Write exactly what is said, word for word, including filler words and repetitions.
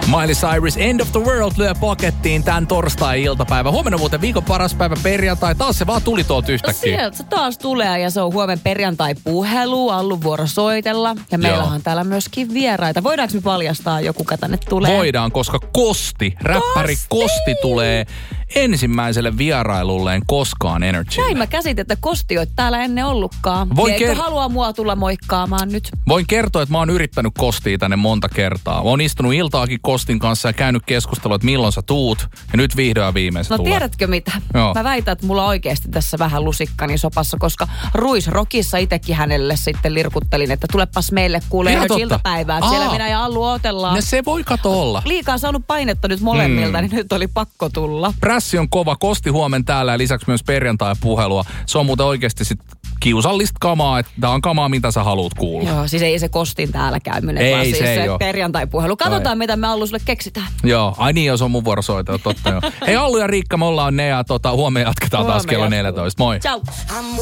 Miley Cyrus, End of the World lyö pakettiin tän torstai-iltapäivä. Huomenna muuten viikon paras päivä perjantai. Taas se vaan tuli tuolta yhtäkkiä. Sieltä se taas tulee ja se on huomen perjantai-puhelu. Allun vuoro soitella. Ja meillä on täällä myöskin vieraita. Voidaanko me paljastaa joku, ketä tänne tulee? Voidaan, koska Kosti, räppäri Kosti, Kosti tulee ensimmäiselle vierailulleen koskaan Energylle. Näin mä käsitin, että Kosti oot täällä ennen ollutkaan. Voin Eikö ker- halua mua tulla moikkaamaan nyt? Voin kertoa, että mä oon yrittänyt Kostia tänne monta kertaa. Mä oon istunut iltaakin Kostin kanssa ja käynyt keskustelua, että milloin sä tuut. Ja nyt vihdoin viimein se No tulee. tiedätkö mitä? Joo. Mä väitän, että mulla on oikeasti tässä vähän lusikkani sopassa, koska Ruisrockissa itsekin hänelle sitten lirkuttelin, että tulepas meille kuulee Ihan nyt totta. iltapäivää. Että siellä Aa. minä ja Allu otellaan. Ja se voi kato olla. Liikaa saanut painetta nyt molemmilta, mm. niin nyt oli pakko tulla. Prässi on kova, Kosti huomen täällä ja lisäksi myös perjantai-puhelua. Se on muuten oikeasti sit kiusallista kamaa, että tää on kamaa, mitä sä haluut kuulla. Joo, siis ei se Kostin täällä käyminen, Ei, vaan se siis ei se oo. perjantai-puhelu. Katsotaan, Ai. mitä me Allu sulle keksitään. Joo, ai niin, jos on mun vuoro soitella, totta joo. Hei Allu ja Riikka, me ollaan ne ja tota, huomenna jatketaan Huomenna taas kello jatkuu. neljätoista. Moi. Ciao.